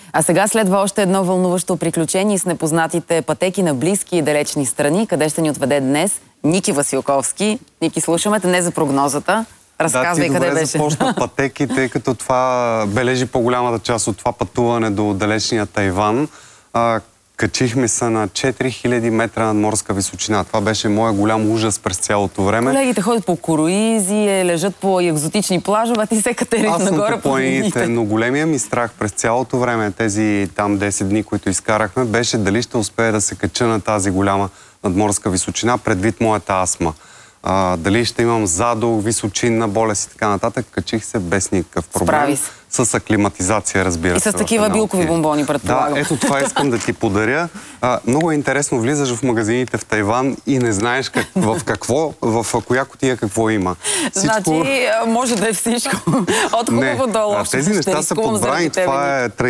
А сега следва още едно вълнуващо приключение с непознатите пътеки на близки и далечни страни. Къде ще ни отведе днес Ники Василковски? Ники, слушаме те не за прогнозата. Разказвай къде беше. Да, ти добре започна пътеки, тъй като това бележи по-голямата част от това пътуване до далечния Тайван. Качихме се на 4000 метра надморска височина. Това беше моя голям ужас през цялото време. Колегите ходят по круизи, лежат по екзотични плажове, а ти се катериш нагоре по планините. Но големия ми страх през цялото време, тези там 10 дни, които изкарахме, беше дали ще успея да се кача на тази голяма надморска височина, предвид моята астма. Дали ще имам задух, височинна болест и така нататък. Качих се без никакъв проблем. С аклиматизация, разбира се. И с такива билкови бомбони, предполагам. Да, ето това искам да ти подаря. Много е интересно, влизаш в магазините в Тайван и не знаеш в коя кутия какво има. Значи, може да е всичко. От хубаво до лошо. Тези неща са подбрани. Това е